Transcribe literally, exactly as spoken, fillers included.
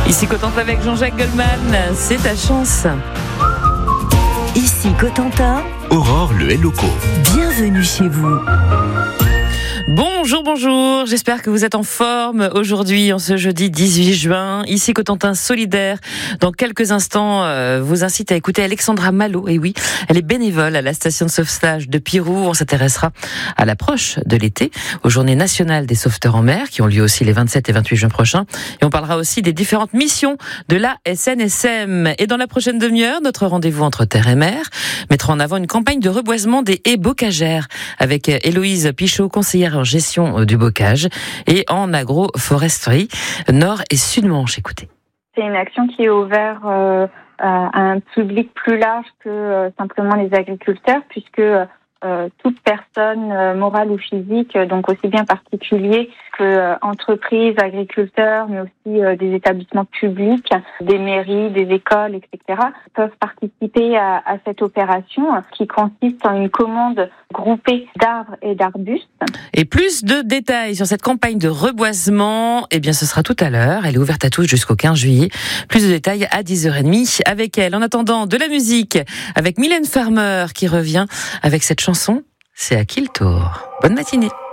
Ici Cotentin avec Jean-Jacques Goldman, c'est ta chance. Ici Cotentin, Aurore le Helloco. Bienvenue chez vous. Bonjour, bonjour, j'espère que vous êtes en forme aujourd'hui, en ce jeudi dix-huit juin. Ici Cotentin solidaire. Dans quelques instants, euh, vous incite à écouter Alexandra Malo. Et oui, elle est bénévole à la station de sauvetage de Pirou. On s'intéressera à l'approche de l'été, aux journées nationales des sauveteurs en mer, qui ont lieu aussi les vingt-sept et vingt-huit juin prochains. Et on parlera aussi des différentes missions de la S N S M. Et dans la prochaine demi-heure, notre rendez-vous entre terre et mer mettra en avant une campagne de reboisement des haies bocagères avec Héloïse Pichot, conseillère en gestion du bocage et en agroforesterie Nord et Sud-Manche. Écoutez. C'est une action qui est ouverte euh, à un public plus large que euh, simplement les agriculteurs, puisque euh, toute personne euh, morale ou physique, donc aussi bien particulier que euh, entreprises, agriculteurs, mais aussi euh, des établissements publics, des mairies, des écoles, et cetera, peuvent participer à, à cette opération qui consiste en une commande groupée d'arbres et d'arbustes. Et plus de détails sur cette campagne de reboisement, eh bien ce sera tout à l'heure. Elle est ouverte à tous jusqu'au quinze juillet. Plus de détails à dix heures trente avec elle. En attendant, de la musique avec Mylène Farmer qui revient avec cette chanson. C'est à qui le tour ? Bonne matinée.